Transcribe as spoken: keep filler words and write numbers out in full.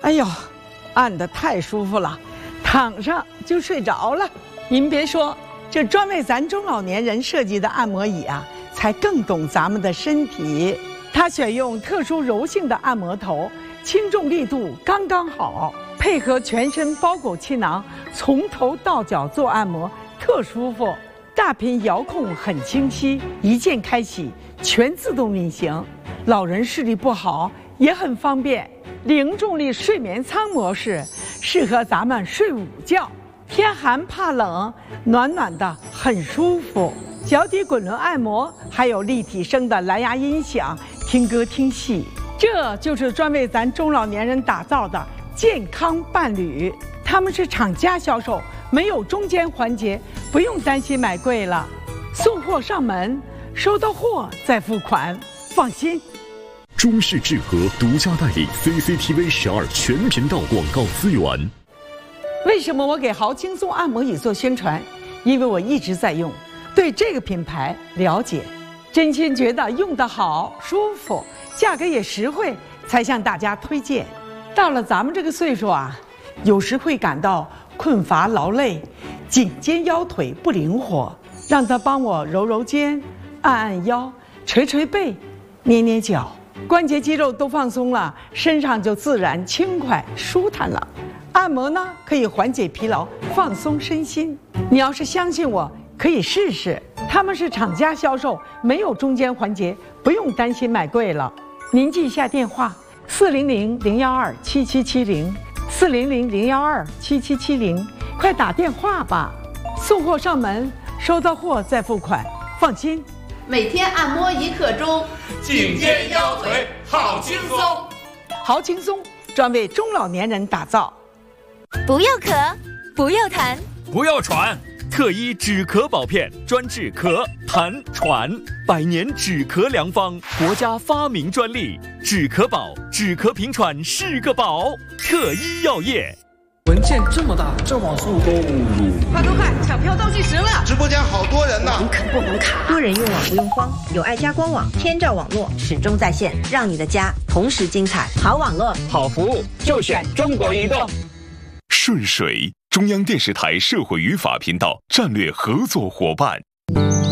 哎呦，按得太舒服了，躺上就睡着了。您别说，这专为咱中老年人设计的按摩椅啊，才更懂咱们的身体。它选用特殊柔性的按摩头，轻重力度刚刚好，配合全身包裹气囊，从头到脚做按摩特舒服。大屏遥控很清晰，一键开启，全自动运行。老人视力不好也很方便。零重力睡眠舱模式适合咱们睡午觉，天寒怕冷，暖暖的很舒服。脚底滚轮按摩，还有立体声的蓝牙音响，听歌听戏。这就是专为咱中老年人打造的健康伴侣。他们是厂家销售，没有中间环节，不用担心买贵了。送货上门，收到货再付款，放心。 中视智和独家代理 C C T V 十二全频道广告资源。 为什么我给豪轻松按摩椅做宣传？因为我一直在用，对这个品牌了解，真心觉得用得好、舒服，价格也实惠，才向大家推荐。到了咱们这个岁数啊，有时会感到困乏劳累，颈肩腰腿不灵活，让他帮我揉揉肩，按按腰，捶捶背，捏捏脚，关节肌肉都放松了，身上就自然轻快舒坦了。按摩呢，可以缓解疲劳，放松身心。你要是相信我，可以试试。他们是厂家销售，没有中间环节，不用担心买贵了。您记一下电话：四零零零幺二七七七零，四零零零幺二七七七零，快打电话吧。送货上门，收到货再付款，放心。 每天按摩一刻钟， 颈肩腰腿好轻松。 好轻松，专为中老年人打造。 不要咳，不要痰， 不要喘， 特医止咳宝片，专治咳、痰、喘，百年止咳良方，国家发明专利。止咳宝，止咳平喘是个宝。特医药业。 文件这么大，这网速都快快快，抢票倒计时了！ 直播间好多人呢， 红肯不红卡，多人用网不用慌，有爱家官网，天照网络始终在线，让你的家同时精彩。好网络， 好服务，就选中国移动。 顺水，中央电视台社会与法频道战略合作伙伴。